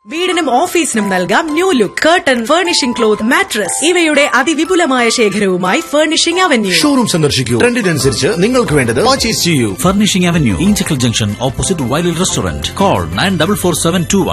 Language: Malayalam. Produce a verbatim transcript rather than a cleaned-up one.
വീടിനും ഓഫീസിനും നൽകാം new look. Curtain, furnishing cloth, mattress ഇവയുടെ അതിവിപുലമായ ശേഖരവുമായി ഫർണിഷിംഗ് അവന്യൂ. ഷോറൂം സന്ദർശിക്കൂ. ട്രെൻഡിനനുസരിച്ച് നിങ്ങൾക്ക് വേണ്ടത് പർച്ചേസ് ചെയ്യൂ. Furnishing avenue, Inchakkal junction, opposite വൈലിൽ restaurant. Call nine double four seven to